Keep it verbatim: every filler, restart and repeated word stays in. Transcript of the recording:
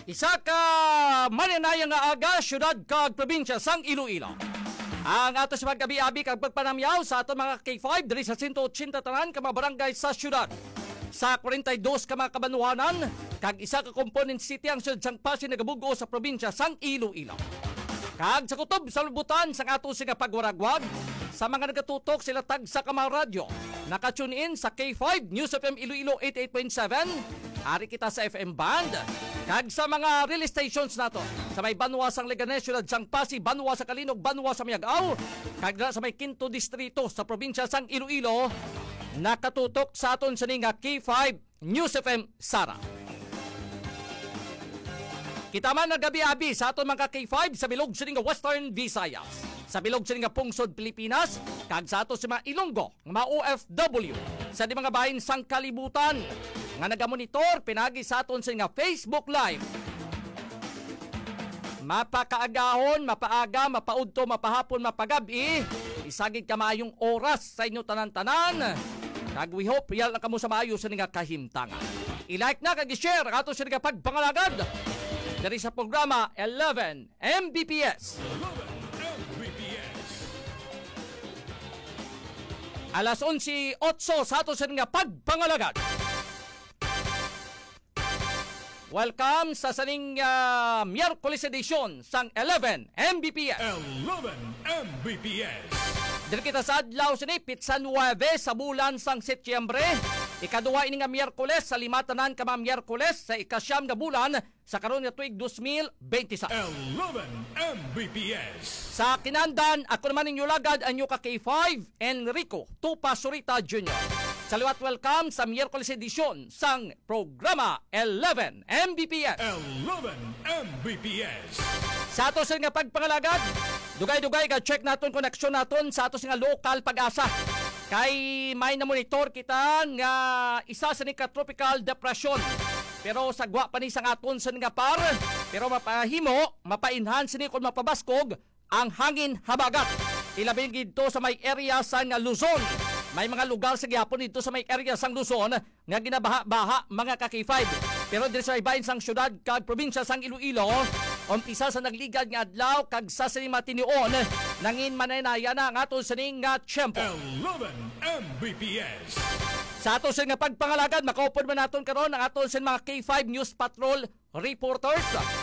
Isa ka maninayang nga aga, syudad kag probinsya sang Iloilo. Ang ato sa paggabi-abi kag pagpanamyaw sa ato mga K five diri sa one eighty tanan ka mga barangay sa syudad. Sa forty-two ka mga kabanuanan, kag isa ka component city ang syudad sang Pasig nagabugo sa probinsya sang Iloilo. Kag sa kutob sa lubutan sang ato nga pagwaragwag sa mga nagatutok sila tag sa kamang radyo. Naka-tune in sa K five News F M Iloilo eighty-eight point seven. Ari kita sa F M band. Kag sa mga relay stations nato sa may Banwa sang Leganes, syudad sang Pasig, Banwa sa Kalinog, Banwa sa Miagao, kag sa may Quinto Distrito sa probinsya sang Iloilo, nakatutok sa aton sa nga K five News F M Sara. Kita man nagabi-abi sa aton mga K five sa bilog sa nga Western Visayas, sa bilog sa nga pungsod Pilipinas, kag sa ato sa mga Ilonggo, mga O F W, sa di mga bahin sang kalibutan, nga nagamonitor pinagi sa aton sa nga Facebook Live. Mapakaagahon, mapaaga, mapaudto, mapahapon, mapagabi, isagid ka maayong oras sa inyo tanan-tanan. Kag we hope real na kamo sa maayo sa nga kahimtangan. I-like na kag i-share ang ato sa nga pagpangalagad dari sa programa eleven M B P S. Alas onse otso sa ato sa nga pagpangalagad. Welcome sa saning uh, Miyerkules edition sang eleven M B P S. eleven M B P S. Dili kita sa adlaw sini pitsa nuwebe sa bulan sang Setyembre. Ikaduha ini nga Miyerkules sa lima tanan ka mga Miyerkules sa ikasyam nga bulan sa karon nga tuig two thousand twenty-six. eleven M B P S. Sa kinandan, ako naman ninyo lagad ang ka K five, Enrico Tupa Surita Junior Sa liwat welcome sa Miyerkules edisyon sang programa eleven M B P S. eleven M B P S. Sa ato sa nga pagpangalagad, dugay-dugay ka check naton koneksyon naton sa ato sa nga local pag-asa. Kay may na monitor kita nga isa sa nika tropical depression. Pero sagwa pa ni sang aton sa nga par, pero mapahimo, mapa-enhance ni kung mapabaskog ang hangin habagat. Ilabing dito sa may area sa nga Luzon. May mga lugar sa gihapon dito sa may area sang Luzon nga ginabaha-baha mga ka K five. Pero dito sa ibahin sang syudad kag probinsya sang Iloilo, umpisa sa nagligad nga adlaw kag sa sining matinion, nangin mananaya na ang aton sining nga tiyempo. eleven M B P S. Sa aton sining nga pagpangalagad, makaupod man naton karon ang aton sining mga K five News Patrol reporters